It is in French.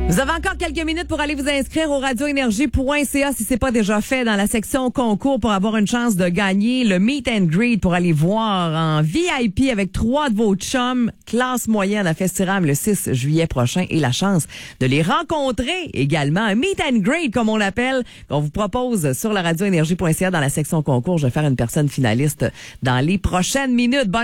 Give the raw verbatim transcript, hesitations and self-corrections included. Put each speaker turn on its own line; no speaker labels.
Vous avez encore quelques minutes pour aller vous inscrire au radio énergie point c a si c'est pas déjà fait dans la section concours pour avoir une chance de gagner le meet and greet pour aller voir en V I P avec trois de vos chums classe moyenne à Festiram le six juillet prochain et la chance de les rencontrer également. Un meet and greet comme on l'appelle qu'on vous propose sur le radio énergie point c a dans la section concours. Je vais faire une personne finaliste dans les prochaines minutes. Bonne